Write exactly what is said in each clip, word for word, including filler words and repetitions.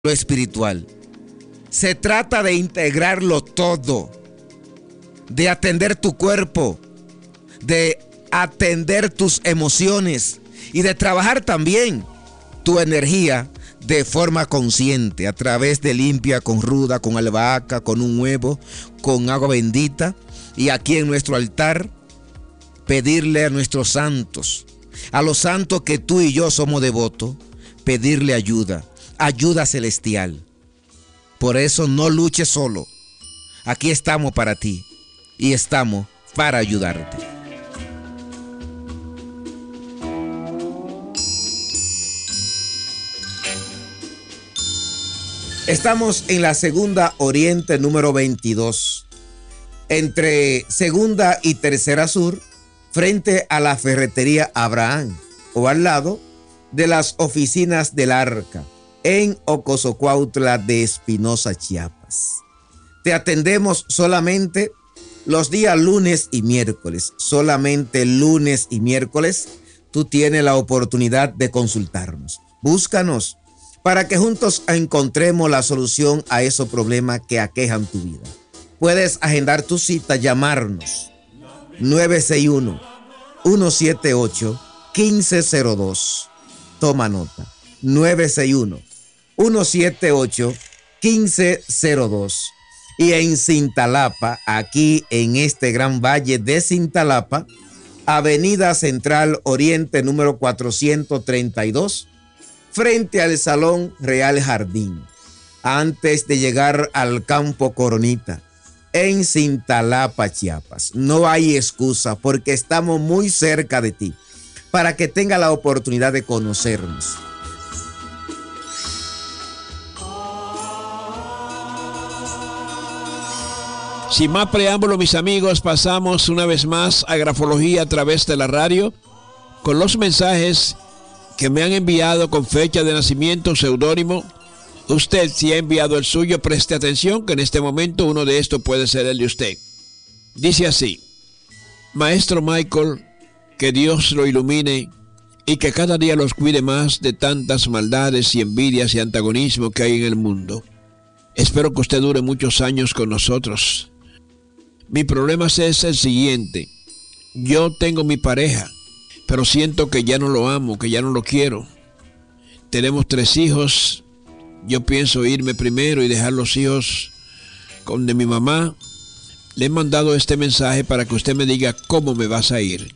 lo espiritual. Se trata de integrarlo todo, de atender tu cuerpo, de atender tus emociones y de trabajar también tu energía de forma consciente a través de limpia con ruda, con albahaca, con un huevo, con agua bendita, y aquí en nuestro altar pedirle a nuestros santos, a los santos que tú y yo somos devotos, pedirle ayuda, ayuda celestial. Por eso no luches solo. Aquí estamos para ti y estamos para ayudarte. Estamos en la Segunda Oriente número veintidós, entre Segunda y Tercera Sur, frente a la ferretería Abraham, o al lado de las oficinas del Arca, en Ocosocuautla de Espinosa, Chiapas. Te atendemos solamente los días lunes y miércoles. Solamente lunes y miércoles tú tienes la oportunidad de consultarnos. Búscanos para que juntos encontremos la solución a esos problemas que aquejan tu vida. Puedes agendar tu cita, llamarnos nueve seis uno, uno siete ocho, uno cinco cero dos. Toma nota. nueve seis uno, uno siete ocho, uno cinco cero dos. Y en Cintalapa, aquí en este gran valle de Cintalapa, Avenida Central Oriente número cuatrocientos treinta y dos, frente al Salón Real Jardín, antes de llegar al Campo Coronita, en Cintalapa, Chiapas. No hay excusa porque estamos muy cerca de ti para que tenga la oportunidad de conocernos. Sin más preámbulo, mis amigos, pasamos una vez más a Grafología a través de la radio con los mensajes que me han enviado con fecha de nacimiento, seudónimo. Usted, si ha enviado el suyo, preste atención que en este momento uno de estos puede ser el de usted. Dice así: Maestro Michael, que Dios lo ilumine y que cada día los cuide más de tantas maldades y envidias y antagonismo que hay en el mundo. Espero que usted dure muchos años con nosotros. Mi problema es el siguiente: yo tengo mi pareja, pero siento que ya no lo amo, que ya no lo quiero. Tenemos tres hijos. Yo pienso irme primero y dejar los hijos con de mi mamá. Le he mandado este mensaje para que usted me diga cómo me vas a ir.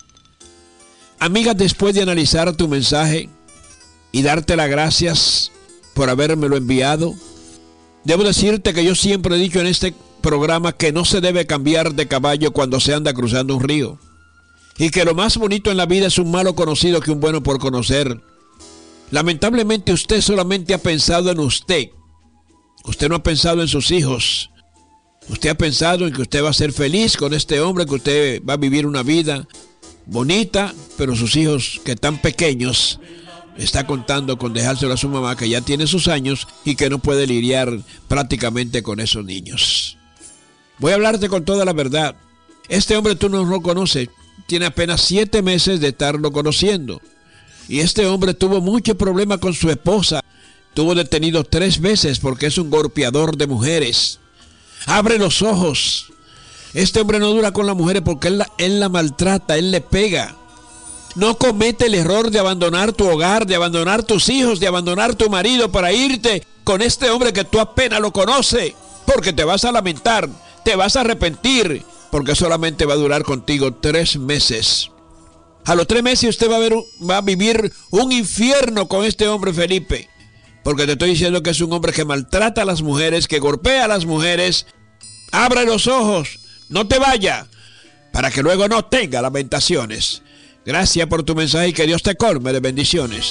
Amiga, después de analizar tu mensaje y darte las gracias por habérmelo enviado, debo decirte que yo siempre he dicho en este programa que no se debe cambiar de caballo cuando se anda cruzando un río. Y que lo más bonito en la vida es un malo conocido que un bueno por conocer. Lamentablemente usted solamente ha pensado en usted. Usted no ha pensado en sus hijos. Usted ha pensado en que usted va a ser feliz con este hombre, que usted va a vivir una vida bonita, pero sus hijos, que están pequeños, está contando con dejárselo a su mamá, que ya tiene sus años y que no puede lidiar prácticamente con esos niños. Voy a hablarte con toda la verdad. Este hombre tú no lo conoces. Tiene apenas siete meses de estarlo conociendo. Y este hombre tuvo mucho problema con su esposa. Tuvo detenido tres veces porque es un golpeador de mujeres. Abre los ojos. Este hombre no dura con las mujeres porque él la, él la maltrata, él le pega. No comete el error de abandonar tu hogar, de abandonar tus hijos, de abandonar tu marido para irte con este hombre que tú apenas lo conoces. Porque te vas a lamentar, te vas a arrepentir, porque solamente va a durar contigo tres meses. A los tres meses usted va a, ver, va a vivir un infierno con este hombre, Felipe. Porque te estoy diciendo que es un hombre que maltrata a las mujeres, que golpea a las mujeres. Abre los ojos, no te vaya, para que luego no tenga lamentaciones. Gracias por tu mensaje y que Dios te colme de bendiciones.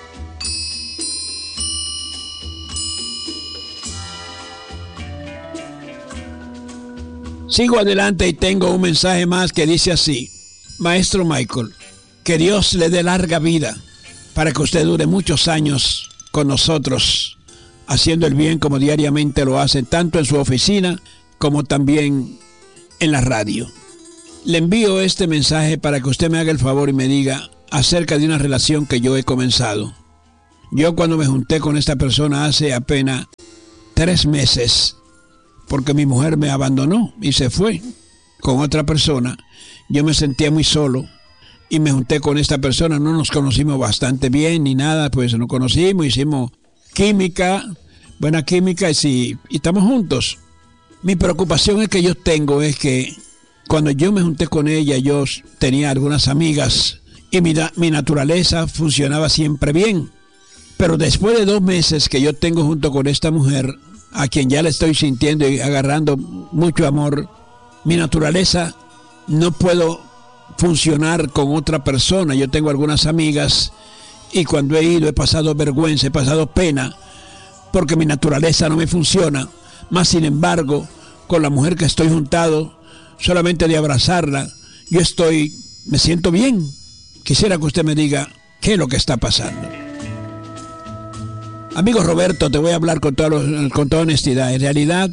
Sigo adelante y tengo un mensaje más que dice así: Maestro Michael, que Dios le dé larga vida para que usted dure muchos años con nosotros, haciendo el bien como diariamente lo hace, tanto en su oficina como también en la radio. Le envío este mensaje para que usted me haga el favor y me diga acerca de una relación que yo he comenzado. Yo cuando me junté con esta persona hace apenas tres meses, porque mi mujer me abandonó y se fue con otra persona, yo me sentía muy solo y me junté con esta persona. No nos conocimos bastante bien ni nada, pues nos conocimos, hicimos química, buena química y, sí, y estamos juntos. Mi preocupación es que yo tengo es que cuando yo me junté con ella, yo tenía algunas amigas y mi, mi naturaleza funcionaba siempre bien. Pero después de dos meses que yo tengo junto con esta mujer, a quien ya le estoy sintiendo y agarrando mucho amor, mi naturaleza no puedo funcionar con otra persona. Yo tengo algunas amigas y cuando he ido he pasado vergüenza, he pasado pena, porque mi naturaleza no me funciona. Más sin embargo, con la mujer que estoy juntado, solamente de abrazarla, yo estoy, me siento bien. Quisiera que usted me diga qué es lo que está pasando. Amigo Roberto, te voy a hablar con, todo, con toda honestidad. En realidad,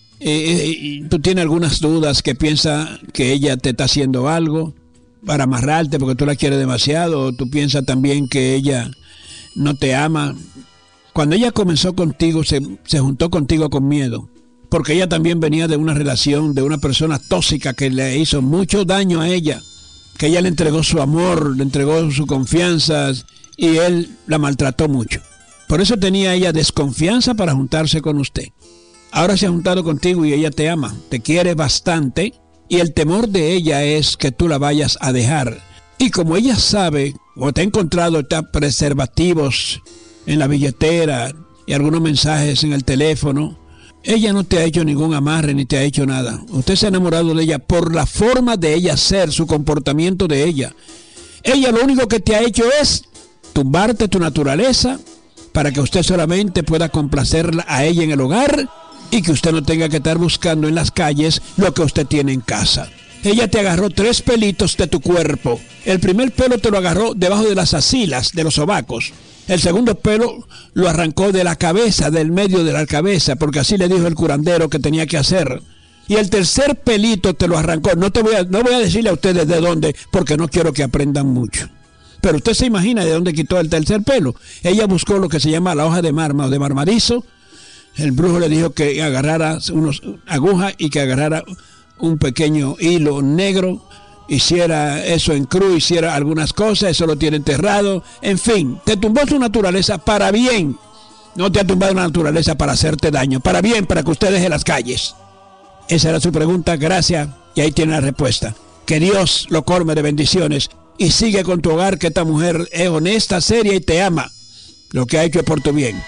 eh, tú tienes algunas dudas, que piensas que ella te está haciendo algo para amarrarte porque tú la quieres demasiado, o tú piensas también que ella no te ama. Cuando ella comenzó contigo, se, se juntó contigo con miedo, porque ella también venía de una relación de una persona tóxica que le hizo mucho daño a ella, que ella le entregó su amor, le entregó su confianza y él la maltrató mucho. Por eso tenía ella desconfianza para juntarse con usted. Ahora se ha juntado contigo y ella te ama, te quiere bastante, y el temor de ella es que tú la vayas a dejar. Y como ella sabe, o te ha encontrado preservativos en la billetera y algunos mensajes en el teléfono, ella no te ha hecho ningún amarre ni te ha hecho nada. Usted se ha enamorado de ella por la forma de ella ser, su comportamiento de ella. Ella lo único que te ha hecho es tumbarte tu naturaleza para que usted solamente pueda complacerla a ella en el hogar y que usted no tenga que estar buscando en las calles lo que usted tiene en casa. Ella te agarró tres pelitos de tu cuerpo. El primer pelo te lo agarró debajo de las axilas, de los sobacos. El segundo pelo lo arrancó de la cabeza, del medio de la cabeza, porque así le dijo el curandero que tenía que hacer. Y el tercer pelito te lo arrancó. No te voy a, no voy a decirle a ustedes de dónde, porque no quiero que aprendan mucho. Pero usted se imagina de dónde quitó el tercer pelo. Ella buscó lo que se llama la hoja de marma o de marmarizo. El brujo le dijo que agarrara unos agujas y que agarrara un pequeño hilo negro, hiciera eso en cruz, hiciera algunas cosas, eso lo tiene enterrado. En fin, te tumbó su naturaleza para bien. No te ha tumbado la naturaleza para hacerte daño, para bien, para que usted deje las calles. Esa era su pregunta, gracias, y ahí tiene la respuesta. Que Dios lo colme de bendiciones y sigue con tu hogar, que esta mujer es honesta, seria y te ama. Lo que ha hecho es por tu bien.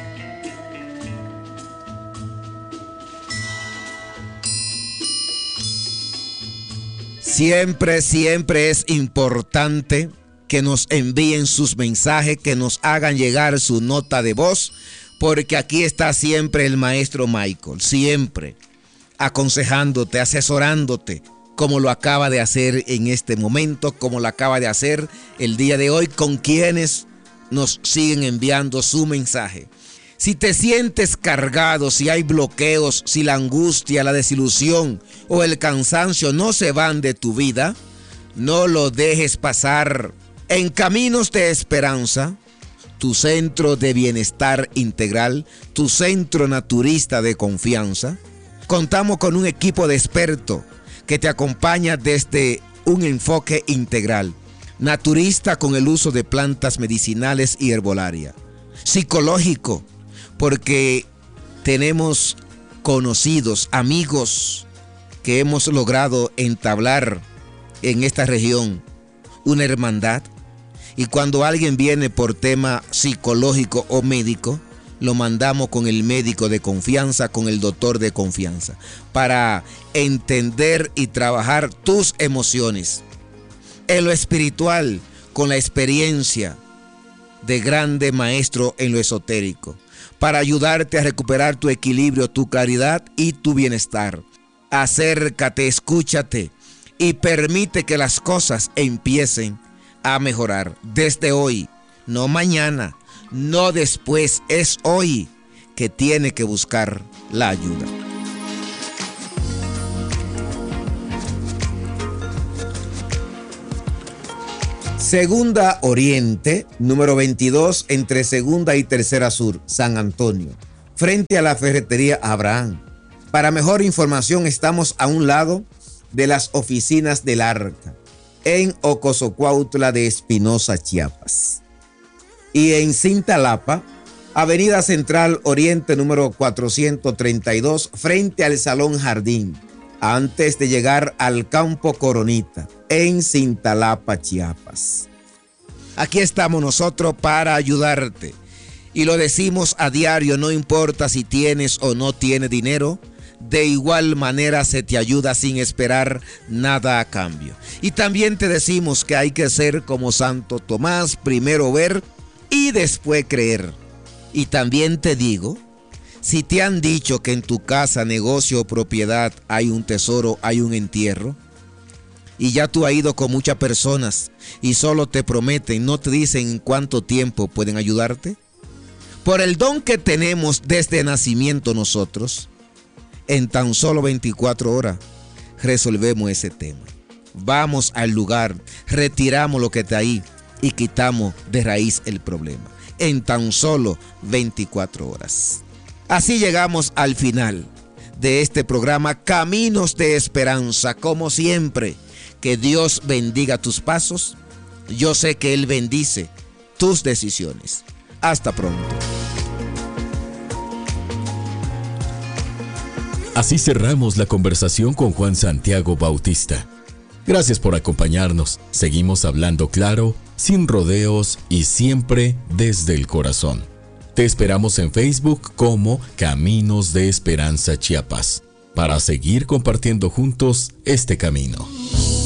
Siempre, siempre es importante que nos envíen sus mensajes, que nos hagan llegar su nota de voz, porque aquí está siempre el maestro Michael, siempre aconsejándote, asesorándote, como lo acaba de hacer en este momento, como lo acaba de hacer el día de hoy, con quienes nos siguen enviando su mensaje. Si te sientes cargado, si hay bloqueos, si la angustia, la desilusión o el cansancio no se van de tu vida, no lo dejes pasar. En Caminos de Esperanza, tu centro de bienestar integral, tu centro naturista de confianza, contamos con un equipo de expertos que te acompaña desde un enfoque integral, naturista con el uso de plantas medicinales y herbolaria, psicológico, porque tenemos conocidos, amigos que hemos logrado entablar en esta región una hermandad, y cuando alguien viene por tema psicológico o médico, lo mandamos con el médico de confianza, con el doctor de confianza, para entender y trabajar tus emociones. En lo espiritual, con la experiencia de grande maestro en lo esotérico, para ayudarte a recuperar tu equilibrio, tu claridad y tu bienestar. Acércate, escúchate y permite que las cosas empiecen a mejorar desde hoy, no mañana, no después, es hoy que tiene que buscar la ayuda. Segunda Oriente, número veintidós, entre Segunda y Tercera Sur, San Antonio, frente a la ferretería Abraham. Para mejor información, estamos a un lado de las oficinas del Arca, en Ocosocuautla de Espinosa, Chiapas. Y en Cintalapa, Avenida Central Oriente, número cuatrocientos treinta y dos, frente al Salón Jardín, antes de llegar al Campo Coronita, en Cintalapa, Chiapas. Aquí estamos nosotros para ayudarte. Y lo decimos a diario, no importa si tienes o no tienes dinero, de igual manera se te ayuda sin esperar nada a cambio. Y también te decimos que hay que ser como Santo Tomás, primero ver y después creer. Y también te digo, si te han dicho que en tu casa, negocio o propiedad hay un tesoro, hay un entierro, y ya tú has ido con muchas personas y solo te prometen, no te dicen en cuánto tiempo pueden ayudarte, por el don que tenemos desde nacimiento nosotros, en tan solo veinticuatro horas resolvemos ese tema. Vamos al lugar, retiramos lo que está ahí y quitamos de raíz el problema. En tan solo veinticuatro horas. Así llegamos al final de este programa Caminos de Esperanza. Como siempre, que Dios bendiga tus pasos. Yo sé que Él bendice tus decisiones. Hasta pronto. Así cerramos la conversación con Juan Santiago Bautista. Gracias por acompañarnos. Seguimos hablando claro, sin rodeos y siempre desde el corazón. Te esperamos en Facebook como Caminos de Esperanza Chiapas, para seguir compartiendo juntos este camino.